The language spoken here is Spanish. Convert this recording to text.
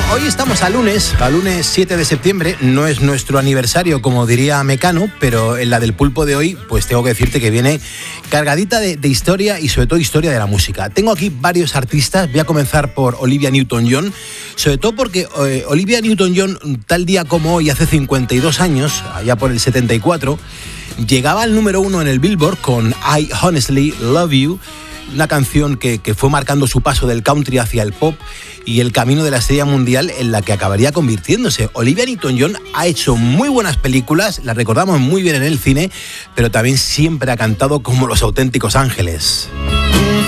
Hoy estamos a lunes 7 de septiembre, no es nuestro aniversario como diría Mecano, pero en la del pulpo de hoy pues tengo que decirte que viene cargadita de historia y sobre todo historia de la música. Tengo aquí varios artistas, voy a comenzar por Olivia Newton-John, sobre todo porque Olivia Newton-John tal día como hoy, hace 52 años, allá por el 74, llegaba al número 1 en el Billboard con I Honestly Love You, una canción que fue marcando su paso del country hacia el pop y el camino de la estrella mundial en la que acabaría convirtiéndose. Olivia Newton-John ha hecho muy buenas películas, la recordamos muy bien en el cine, pero también siempre ha cantado como los auténticos ángeles.